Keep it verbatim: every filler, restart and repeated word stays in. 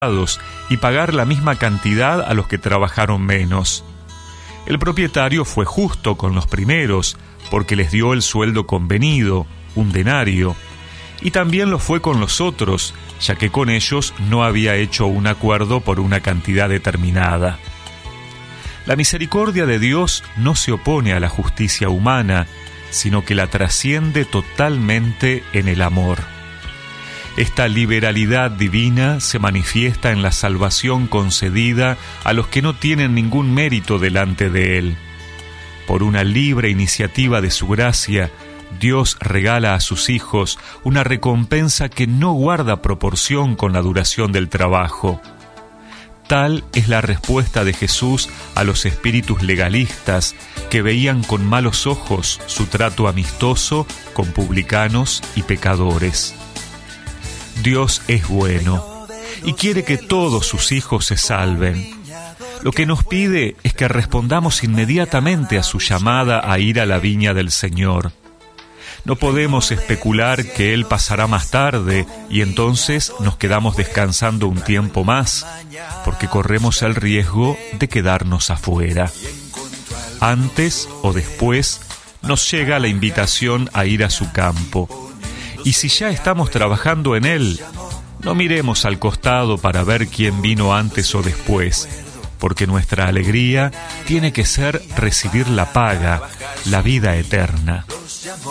y pagar la misma cantidad a los que trabajaron menos. El propietario fue justo con los primeros, porque les dio el sueldo convenido, un denario, y también lo fue con los otros, ya que con ellos no había hecho un acuerdo por una cantidad determinada. La misericordia de Dios no se opone a la justicia humana, sino que la trasciende totalmente en el amor. Esta liberalidad divina se manifiesta en la salvación concedida a los que no tienen ningún mérito delante de Él. Por una libre iniciativa de su gracia, Dios regala a sus hijos una recompensa que no guarda proporción con la duración del trabajo. Tal es la respuesta de Jesús a los espíritus legalistas que veían con malos ojos su trato amistoso con publicanos y pecadores. Dios es bueno y quiere que todos sus hijos se salven. Lo que nos pide es que respondamos inmediatamente a su llamada a ir a la viña del Señor. No podemos especular que Él pasará más tarde y entonces nos quedamos descansando un tiempo más, porque corremos el riesgo de quedarnos afuera. Antes o después nos llega la invitación a ir a su campo. Y si ya estamos trabajando en él, no miremos al costado para ver quién vino antes o después, porque nuestra alegría tiene que ser recibir la paga, la vida eterna.